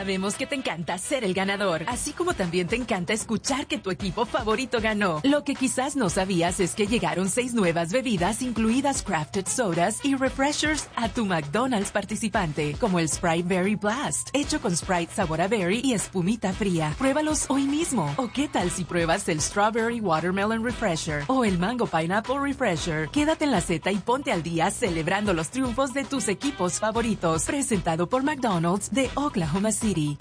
Sabemos que te encanta ser el ganador, así como también te encanta escuchar que tu equipo favorito ganó. Lo que quizás no sabías es que llegaron 6 nuevas bebidas, incluidas crafted sodas y refreshers, a tu McDonald's participante, como el Sprite Berry Blast, hecho con Sprite sabor a berry y espumita fría. Pruébalos hoy mismo. ¿O qué tal si pruebas el Strawberry Watermelon Refresher o el Mango Pineapple Refresher? Quédate en la Z y ponte al día celebrando los triunfos de tus equipos favoritos. Presentado por McDonald's de Oklahoma City.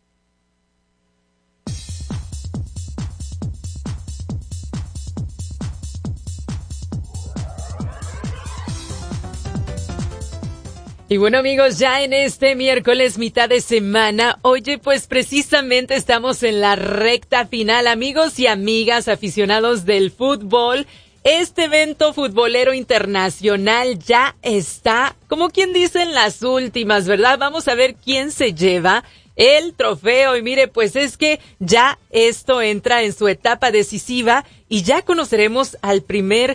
Y bueno, amigos, ya en este miércoles, mitad de semana, oye, pues precisamente estamos en la recta final, amigos y amigas aficionados del fútbol. Este evento futbolero internacional ya está, como quien dice, en las últimas, ¿verdad? Vamos a ver quién se lleva el trofeo. Y mire, pues es que ya esto entra en su etapa decisiva y ya conoceremos al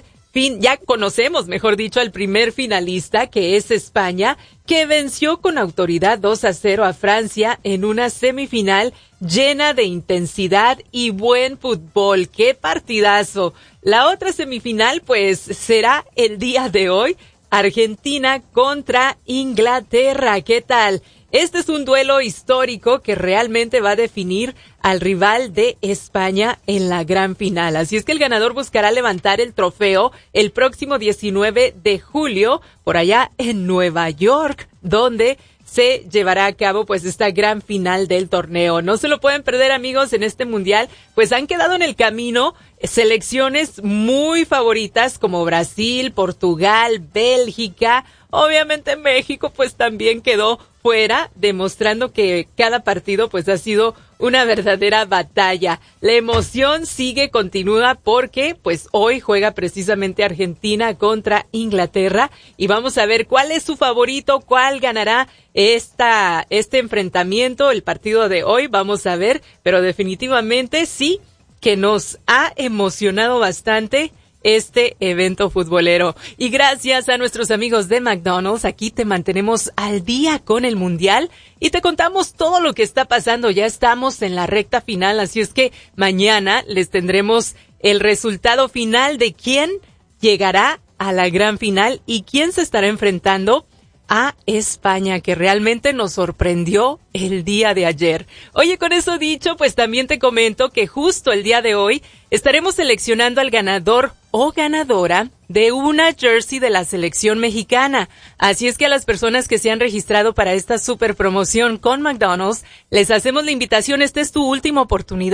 al primer finalista, que es España, que venció con autoridad 2-0 a Francia en una semifinal llena de intensidad y buen fútbol. ¡Qué partidazo! La otra semifinal, pues, será el día de hoy, Argentina contra Inglaterra. ¿Qué tal? Este es un duelo histórico que realmente va a definir al rival de España en la gran final. Así es que el ganador buscará levantar el trofeo el próximo 19 de julio por allá en Nueva York, donde se llevará a cabo pues esta gran final del torneo. No se lo pueden perder, amigos. En este mundial pues han quedado en el camino selecciones muy favoritas como Brasil, Portugal, Bélgica. Obviamente México pues también quedó fuera, demostrando que cada partido pues ha sido una verdadera batalla. La emoción continúa porque pues hoy juega precisamente Argentina contra Inglaterra y vamos a ver cuál es su favorito, cuál ganará este enfrentamiento, el partido de hoy. Vamos a ver, pero definitivamente sí que nos ha emocionado bastante este evento futbolero. Y gracias a nuestros amigos de McDonald's, aquí te mantenemos al día con el mundial y te contamos todo lo que está pasando. Ya estamos en la recta final, así es que mañana les tendremos el resultado final de quién llegará a la gran final y quién se estará enfrentando a España, que realmente nos sorprendió el día de ayer. Oye, con eso dicho, pues también te comento que justo el día de hoy estaremos seleccionando al ganador o ganadora de una jersey de la selección mexicana. Así es que a las personas que se han registrado para esta super promoción con McDonald's, les hacemos la invitación. Esta es tu última oportunidad